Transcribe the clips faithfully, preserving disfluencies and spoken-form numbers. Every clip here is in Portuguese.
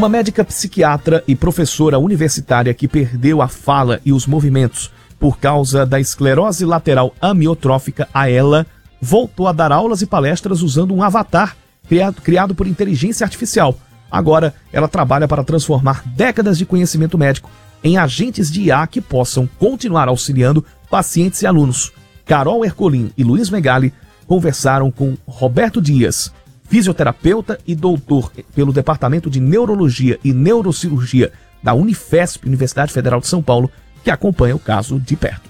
Uma médica psiquiatra e professora universitária que perdeu a fala e os movimentos por causa da esclerose lateral amiotrófica, a ela voltou a dar aulas e palestras usando um avatar criado, criado por inteligência artificial. Agora, ela trabalha para transformar décadas de conhecimento médico em agentes de I A que possam continuar auxiliando pacientes e alunos. Carol Ercolim e Luiz Megali conversaram com Roberto Dias, fisioterapeuta e doutor pelo Departamento de Neurologia e Neurocirurgia da Unifesp, Universidade Federal de São Paulo, que acompanha o caso de perto.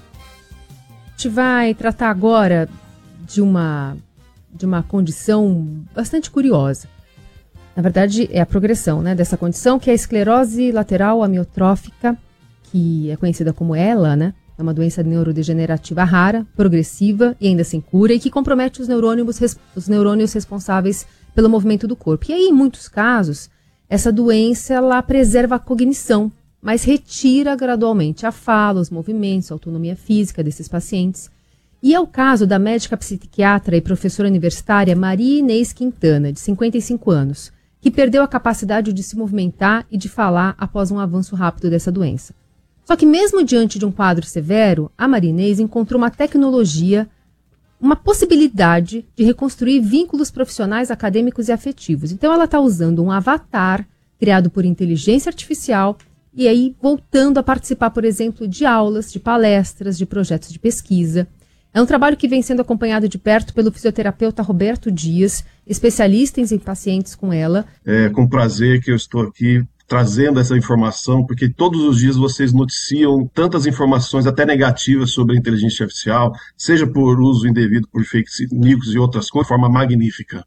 A gente vai tratar agora de uma, de uma condição bastante curiosa. Na verdade, é a progressão, né, dessa condição, que é a esclerose lateral amiotrófica, que é conhecida como ELA, né? É uma doença neurodegenerativa rara, progressiva e ainda sem cura, e que compromete os neurônios, os neurônios responsáveis pelo movimento do corpo. E aí, em muitos casos, essa doença ela preserva a cognição, mas retira gradualmente a fala, os movimentos, a autonomia física desses pacientes. E é o caso da médica psiquiatra e professora universitária Maria Inês Quintana, de cinquenta e cinco anos, que perdeu a capacidade de se movimentar e de falar após um avanço rápido dessa doença. Só que mesmo diante de um quadro severo, a Maria Inês encontrou uma tecnologia, uma possibilidade de reconstruir vínculos profissionais, acadêmicos e afetivos. Então ela está usando um avatar criado por inteligência artificial e aí voltando a participar, por exemplo, de aulas, de palestras, de projetos de pesquisa. É um trabalho que vem sendo acompanhado de perto pelo fisioterapeuta Roberto Dias, especialista em pacientes com ela. É com prazer que eu estou aqui trazendo essa informação, porque todos os dias vocês noticiam tantas informações, até negativas, sobre a inteligência artificial, seja por uso indevido, por fake news e outras coisas, de forma magnífica.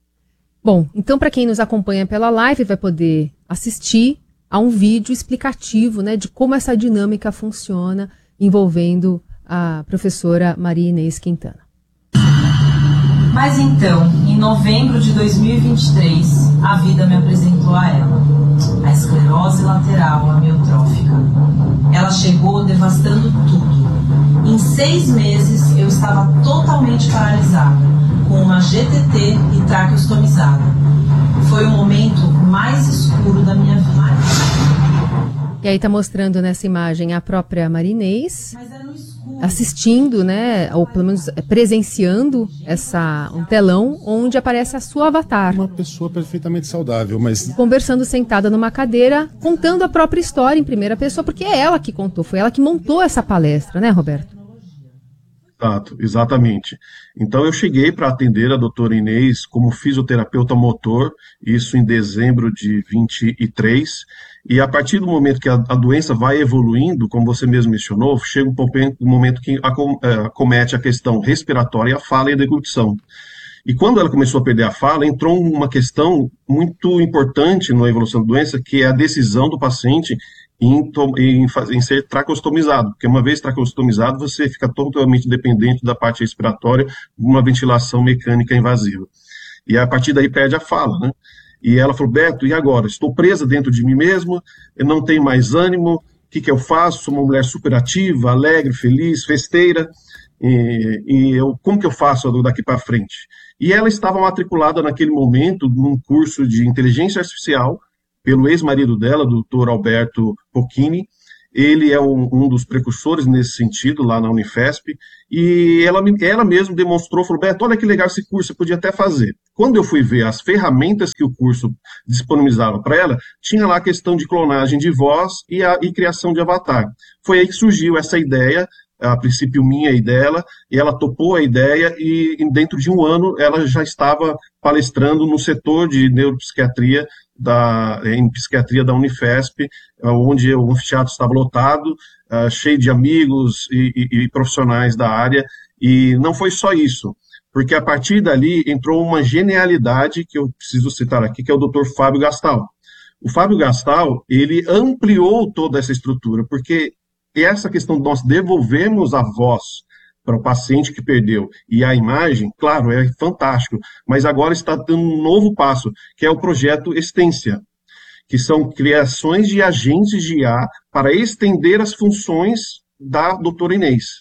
Bom, então para quem nos acompanha pela live vai poder assistir a um vídeo explicativo, né, de como essa dinâmica funciona, envolvendo a professora Maria Inês Quintana. Mas então, em novembro de dois mil e vinte e três, a vida me apresentou a ela, a esclerose lateral amiotrófica. Ela chegou devastando tudo. Em seis meses, eu estava totalmente paralisada, com uma G T T e traqueostomizada. Foi o momento mais escuro da minha vida. E aí está mostrando nessa imagem a própria Maria Inês assistindo, né, ou pelo menos presenciando essa, um telão onde aparece a sua avatar. Uma pessoa perfeitamente saudável, mas... Conversando sentada numa cadeira, contando a própria história em primeira pessoa, porque é ela que contou, foi ela que montou essa palestra, né, Roberto? Exato, exatamente. Então eu cheguei para atender a doutora Inês como fisioterapeuta motor, isso em dezembro de vinte e três, e a partir do momento que a, a doença vai evoluindo, como você mesmo mencionou, chega um, um momento que acom, é, acomete a questão respiratória, a fala e a deglutição. E quando ela começou a perder a fala, entrou uma questão muito importante na evolução da doença, que é a decisão do paciente Em, em, em ser traqueostomizado, porque uma vez traqueostomizado você fica totalmente dependente da parte respiratória, de uma ventilação mecânica invasiva. E a partir daí perde a fala, né? E ela falou, Beto, e agora? Estou presa dentro de mim mesma, eu não tenho mais ânimo, o que, que eu faço? Sou uma mulher superativa, alegre, feliz, festeira, e, e eu, como que eu faço daqui para frente? E ela estava matriculada naquele momento num curso de inteligência artificial, pelo ex-marido dela, doutor Alberto Pocchini. Ele é um, um dos precursores nesse sentido, lá na Unifesp, e ela, ela mesma demonstrou, falou, Beto, olha que legal esse curso, você podia até fazer. Quando eu fui ver as ferramentas que o curso disponibilizava para ela, tinha lá a questão de clonagem de voz e, a, e criação de avatar. Foi aí que surgiu essa ideia, a princípio minha e dela, e ela topou a ideia, e dentro de um ano ela já estava palestrando no setor de neuropsiquiatria, Da, em psiquiatria da Unifesp, onde o anfiteatro estava lotado, uh, cheio de amigos e, e, e profissionais da área, e não foi só isso, porque a partir dali entrou uma genialidade que eu preciso citar aqui, que é o doutor Fábio Gastal. O Fábio Gastal, ele ampliou toda essa estrutura, porque essa questão de nós devolvermos a voz para o paciente que perdeu, e a imagem, claro, é fantástico, mas agora está dando um novo passo, que é o projeto Extensia, que são criações de agentes de I A para estender as funções da doutora Inês.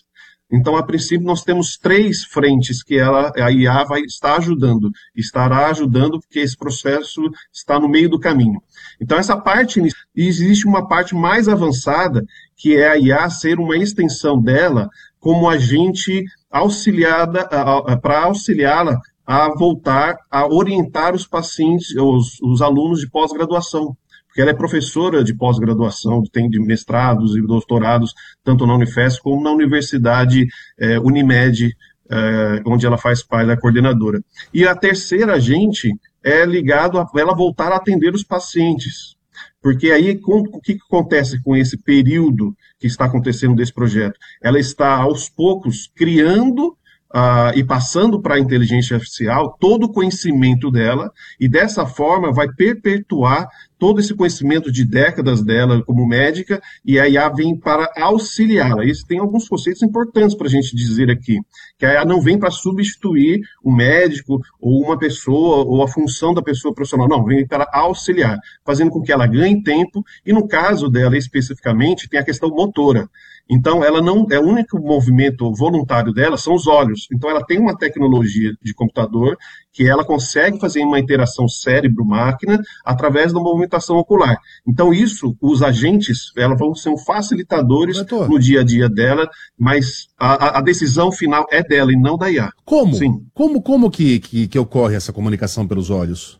Então, a princípio, nós temos três frentes que ela, a I A vai estar ajudando, estará ajudando, porque esse processo está no meio do caminho. Então, essa parte, existe uma parte mais avançada, que é a I A ser uma extensão dela como agente auxiliada, para auxiliá-la a voltar a orientar os pacientes, os, os alunos de pós-graduação. Porque ela é professora de pós-graduação, tem de mestrados e doutorados, tanto na Unifesp como na Universidade eh, Unimed, eh, onde ela faz parte da coordenadora. E a terceira agente é ligado a ela voltar a atender os pacientes. Porque aí, com, o que acontece com esse período que está acontecendo desse projeto? Ela está, aos poucos, criando Uh, e passando para a inteligência artificial todo o conhecimento dela, e dessa forma vai perpetuar todo esse conhecimento de décadas dela como médica, e a I A vem para auxiliá-la. Isso tem alguns conceitos importantes para a gente dizer aqui, que a I A não vem para substituir o médico, ou uma pessoa, ou a função da pessoa profissional, não, vem para auxiliar, fazendo com que ela ganhe tempo, e no caso dela especificamente, tem a questão motora. Então, ela não é o único movimento voluntário dela são os olhos. Então, ela tem uma tecnologia de computador que ela consegue fazer uma interação cérebro-máquina através da movimentação ocular. Então, isso, os agentes, elas vão ser facilitadores Doutor. no dia a dia dela, mas a, a decisão final é dela e não da I A. Como? Sim. Como, como que, que, que ocorre essa comunicação pelos olhos?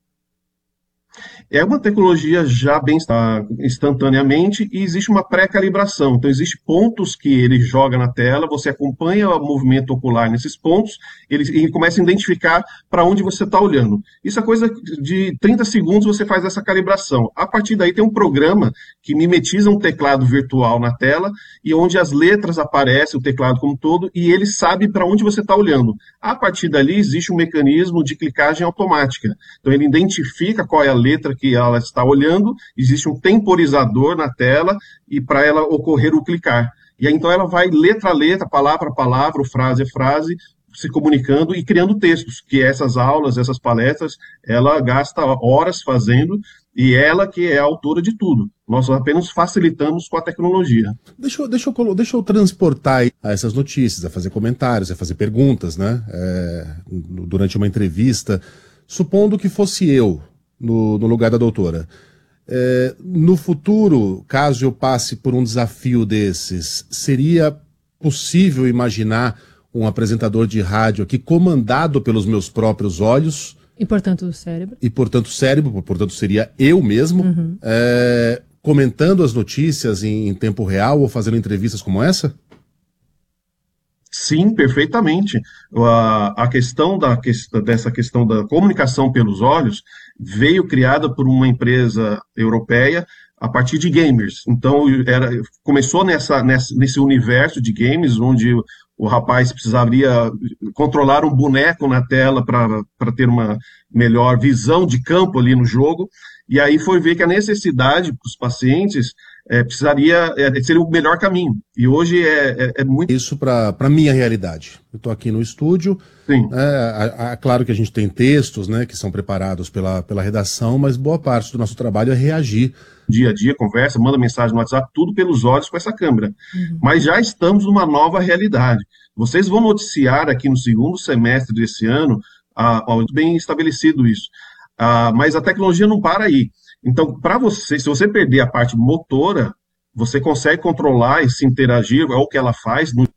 É uma tecnologia já bem instantaneamente e existe uma pré-calibração. Então, existem pontos que ele joga na tela, você acompanha o movimento ocular nesses pontos, ele, ele começa a identificar para onde você está olhando. Isso é coisa de trinta segundos, você faz essa calibração. A partir daí tem um programa que mimetiza um teclado virtual na tela e onde as letras aparecem, o teclado como um todo, e ele sabe para onde você está olhando. A partir dali existe um mecanismo de clicagem automática. Então, ele identifica qual é a letra que ela está olhando, existe um temporizador na tela e para ela ocorrer o clicar. E aí, então, ela vai letra a letra, palavra a palavra, frase a frase, se comunicando e criando textos, que essas aulas, essas palestras, ela gasta horas fazendo e ela que é a autora de tudo. Nós apenas facilitamos com a tecnologia. Deixa eu, deixa eu, deixa eu transportar a essas notícias, a fazer comentários, a fazer perguntas, né? É, durante uma entrevista, supondo que fosse eu, No, no lugar da doutora. É, no futuro, caso eu passe por um desafio desses, seria possível imaginar um apresentador de rádio aqui comandado pelos meus próprios olhos? E, portanto, o cérebro. E, portanto, o cérebro, portanto, seria eu mesmo, uhum. é, comentando as notícias em, em tempo real ou fazendo entrevistas como essa? Sim, perfeitamente. A, a questão da, dessa questão da comunicação pelos olhos veio criada por uma empresa europeia a partir de gamers. Então, era, começou nessa, nessa, nesse universo de games, onde o, o rapaz precisaria controlar um boneco na tela para ter uma melhor visão de campo ali no jogo, e aí foi ver que a necessidade para os pacientes é, precisaria é, ser o melhor caminho. E hoje é, é, é muito... Isso para a minha realidade. Eu estou aqui no estúdio. Sim. É, é, claro que a gente tem textos, né, que são preparados pela, pela redação, mas boa parte do nosso trabalho é reagir. Dia a dia, conversa, manda mensagem no WhatsApp, tudo pelos olhos com essa câmera. Uhum. Mas já estamos numa nova realidade. Vocês vão noticiar aqui no segundo semestre desse ano, ah, bem estabelecido isso. Ah, mas a tecnologia não para aí. Então, para você, se você perder a parte motora, você consegue controlar e se interagir, é o que ela faz. No...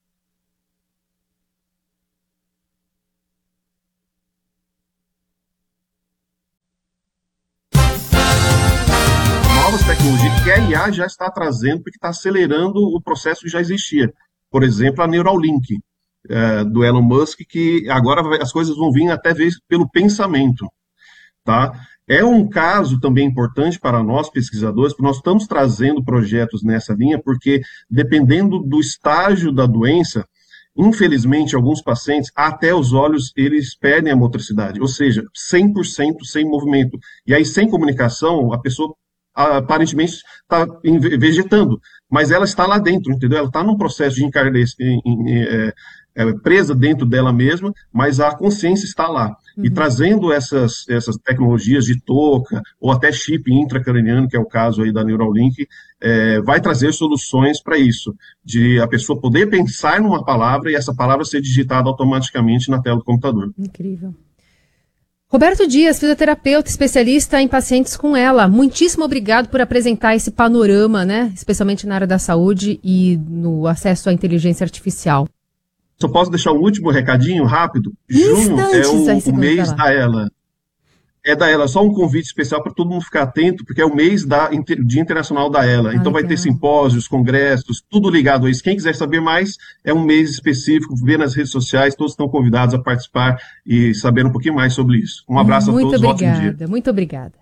Novas tecnologias que a I A já está trazendo, porque está acelerando o processo que já existia. Por exemplo, a Neuralink, é, do Elon Musk, que agora as coisas vão vir até vezes pelo pensamento. Tá? É um caso também importante para nós, pesquisadores, porque nós estamos trazendo projetos nessa linha, porque dependendo do estágio da doença, infelizmente, alguns pacientes, até os olhos, eles perdem a motricidade, ou seja, cem por cento sem movimento. E aí, sem comunicação, a pessoa aparentemente está vegetando, mas ela está lá dentro, entendeu? Ela está num processo de encarnecer, é, é, presa dentro dela mesma, mas a consciência está lá. Uhum. E trazendo essas, essas tecnologias de touca, ou até chip intracraniano, que é o caso aí da Neuralink, é, vai trazer soluções para isso, de a pessoa poder pensar numa palavra e essa palavra ser digitada automaticamente na tela do computador. Incrível. Roberto Dias, fisioterapeuta, especialista em pacientes com ela. Muitíssimo obrigado por apresentar esse panorama, né? Especialmente na área da saúde e no acesso à inteligência artificial. Só posso deixar um último recadinho rápido? Junho é o, o mês da Ela. É da Ela, só um convite especial para todo mundo ficar atento, porque é o mês da Dia Internacional da Ela. Ah, então vai ter simpósios, congressos, tudo ligado a isso. Quem quiser saber mais, é um mês específico, vê nas redes sociais, todos estão convidados a participar e saber um pouquinho mais sobre isso. Um abraço a todos, ótimo dia. Muito obrigada,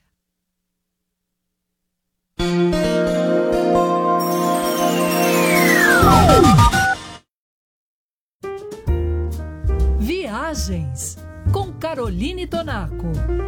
muito obrigada. Viagens com Caroline Tonaco.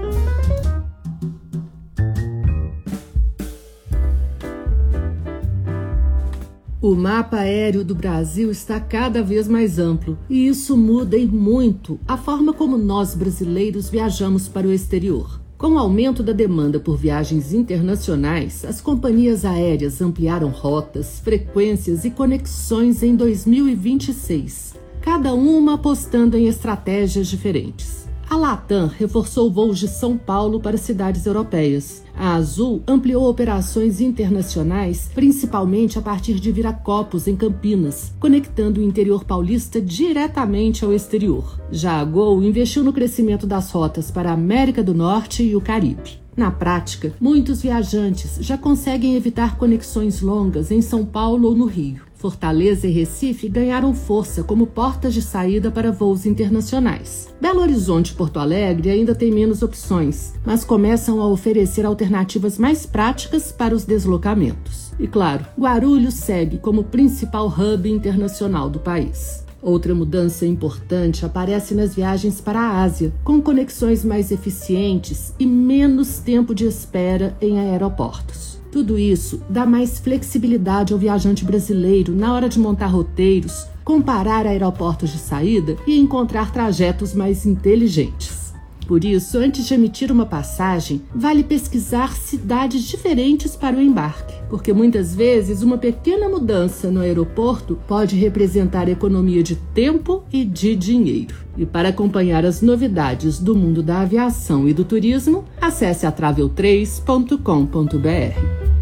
O mapa aéreo do Brasil está cada vez mais amplo e isso muda em muito a forma como nós brasileiros viajamos para o exterior. Com o aumento da demanda por viagens internacionais, as companhias aéreas ampliaram rotas, frequências e conexões em dois mil e vinte e seis, cada uma apostando em estratégias diferentes. A Latam reforçou voos de São Paulo para cidades europeias. A Azul ampliou operações internacionais, principalmente a partir de Viracopos, em Campinas, conectando o interior paulista diretamente ao exterior. Já a Gol investiu no crescimento das rotas para a América do Norte e o Caribe. Na prática, muitos viajantes já conseguem evitar conexões longas em São Paulo ou no Rio. Fortaleza e Recife ganharam força como portas de saída para voos internacionais. Belo Horizonte e Porto Alegre ainda têm menos opções, mas começam a oferecer alternativas mais práticas para os deslocamentos. E claro, Guarulhos segue como principal hub internacional do país. Outra mudança importante aparece nas viagens para a Ásia, com conexões mais eficientes e menos tempo de espera em aeroportos. Tudo isso dá mais flexibilidade ao viajante brasileiro na hora de montar roteiros, comparar aeroportos de saída e encontrar trajetos mais inteligentes. Por isso, antes de emitir uma passagem, vale pesquisar cidades diferentes para o embarque, porque muitas vezes uma pequena mudança no aeroporto pode representar economia de tempo e de dinheiro. E para acompanhar as novidades do mundo da aviação e do turismo, acesse a travel três ponto com ponto b r.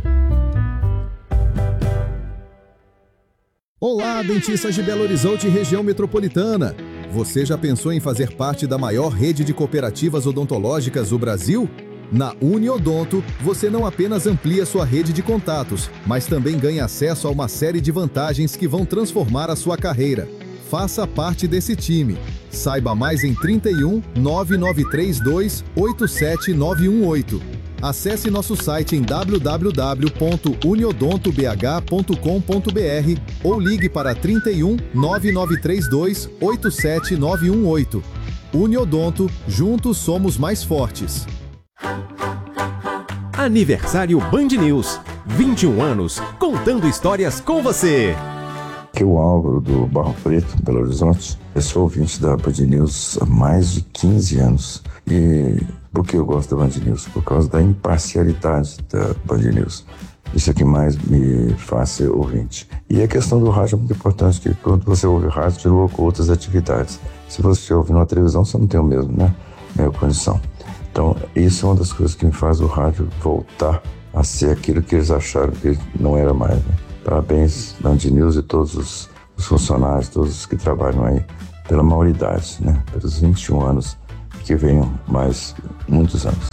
Olá, dentistas de Belo Horizonte e região metropolitana. Você já pensou em fazer parte da maior rede de cooperativas odontológicas do Brasil? Na Uniodonto, você não apenas amplia sua rede de contatos, mas também ganha acesso a uma série de vantagens que vão transformar a sua carreira. Faça parte desse time. Saiba mais em trinta e um, nove nove três dois, oito sete nove um oito. Acesse nosso site em w w w ponto uniodonto b h ponto com ponto b r ou ligue para trinta e um, nove nove três dois, oito sete nove um oito. Uniodonto, juntos somos mais fortes. Aniversário Band News. vinte e um anos, contando histórias com você. Aqui é o Álvaro, do Barro Preto, Belo Horizonte. Eu sou ouvinte da Band News há mais de quinze anos. E por que eu gosto da Band News? Por causa da imparcialidade da Band News. Isso é que mais me faz ser ouvinte. E a questão do rádio é muito importante, que quando você ouve rádio, te louca outras atividades. Se você ouve numa televisão, você não tem o mesmo, né? A mesma condição. Então, isso é uma das coisas que me faz o rádio voltar a ser aquilo que eles acharam que não era mais, né? Parabéns, Band News, e todos os, os funcionários, todos os que trabalham aí, pela maioridade, né? Pelos vinte e um anos, que venham mais muitos anos.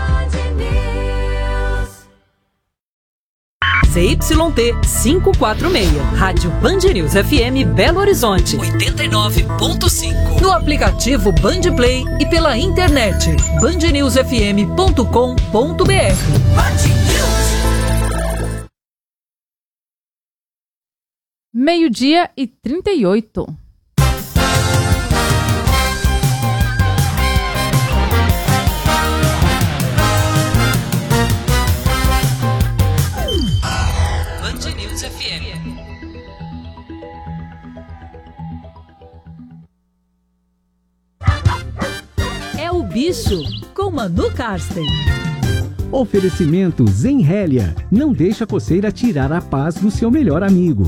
Z Y T quinhentos e quarenta e seis, Rádio Band News F M Belo Horizonte, oitenta e nove ponto cinco. No aplicativo Band Play e pela internet, band news f m ponto com ponto b r. Meio-dia e trinta e oito. Band News F M. bicho com Manu Karsten. Oferecimento Zenrelia. Não deixa a coceira tirar a paz do seu melhor amigo.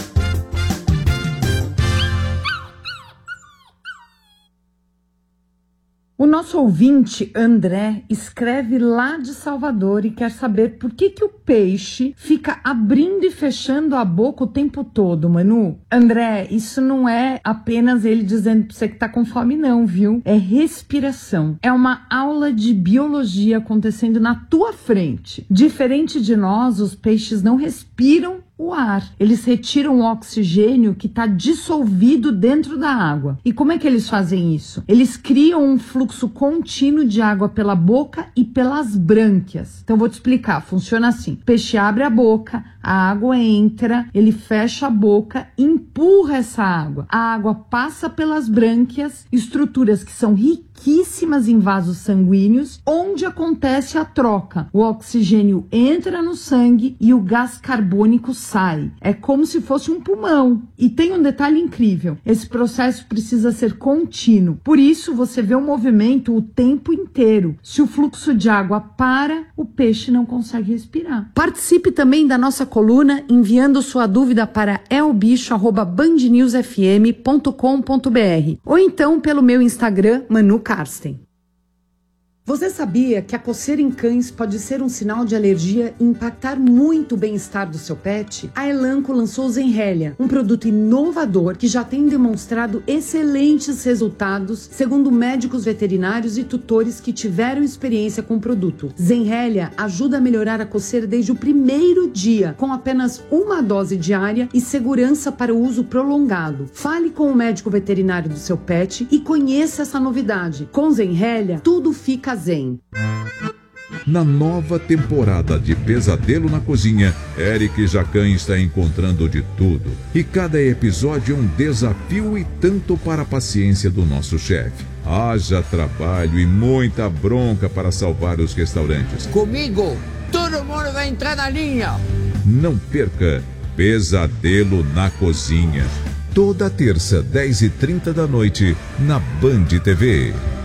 O nosso ouvinte, André, escreve lá de Salvador e quer saber por que que o peixe fica abrindo e fechando a boca o tempo todo, Manu. André, isso não é apenas ele dizendo pra você que tá com fome não, viu? É respiração. É uma aula de biologia acontecendo na tua frente. Diferente de nós, os peixes não respiram o ar. Eles retiram o oxigênio que está dissolvido dentro da água. E como é que eles fazem isso? Eles criam um fluxo contínuo de água pela boca e pelas brânquias. Então vou te explicar. Funciona assim. O peixe abre a boca, a água entra, ele fecha a boca, empurra essa água. A água passa pelas brânquias, estruturas que são riquíssimas em vasos sanguíneos, onde acontece a troca. O oxigênio entra no sangue e o gás carbônico sai. É como se fosse um pulmão. E tem um detalhe incrível. Esse processo precisa ser contínuo. Por isso, você vê o movimento o tempo inteiro. Se o fluxo de água para, o peixe não consegue respirar. Participe também da nossa coluna enviando sua dúvida para elbicho arroba band news f m ponto com ponto b r ou então pelo meu Instagram, Manu Karsten. Você sabia que a coceira em cães pode ser um sinal de alergia e impactar muito o bem-estar do seu pet? A Elanco lançou o Zenrelia, um produto inovador que já tem demonstrado excelentes resultados, segundo médicos veterinários e tutores que tiveram experiência com o produto. Zenrelia ajuda a melhorar a coceira desde o primeiro dia, com apenas uma dose diária e segurança para o uso prolongado. Fale com o médico veterinário do seu pet e conheça essa novidade. Com Zenrelia, tudo fica zen. Na nova temporada de Pesadelo na Cozinha, Eric Jacan está encontrando de tudo. E cada episódio é um desafio e tanto para a paciência do nosso chefe. Haja trabalho e muita bronca para salvar os restaurantes. Comigo, todo mundo vai entrar na linha. Não perca Pesadelo na Cozinha. Toda terça, dez e trinta da noite, na Band T V.